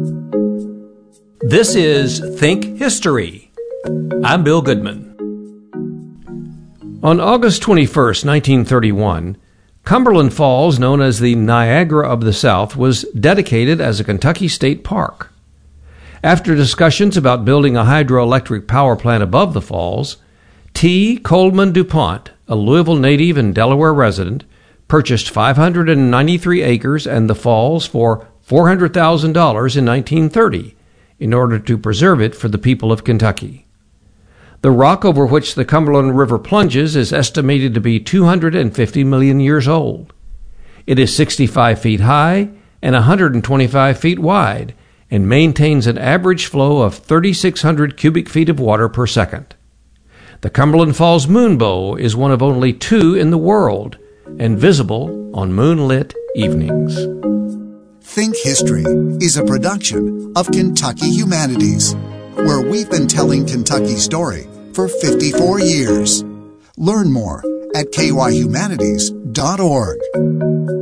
This is Think History. I'm Bill Goodman. On August 21st, 1931, Cumberland Falls, known as the Niagara of the South, was dedicated as a Kentucky state park. After discussions about building a hydroelectric power plant above the falls, T. Coleman DuPont, a Louisville native and Delaware resident, purchased 593 acres and the falls for $400,000 in 1930 in order to preserve it for the people of Kentucky. The rock over which the Cumberland River plunges is estimated to be 250 million years old. It is 65 feet high and 125 feet wide and maintains an average flow of 3,600 cubic feet of water per second. The Cumberland Falls Moonbow is one of only two in the world and visible on moonlit evenings. Think History is a production of Kentucky Humanities, where we've been telling Kentucky's story for 54 years. Learn more at kyhumanities.org.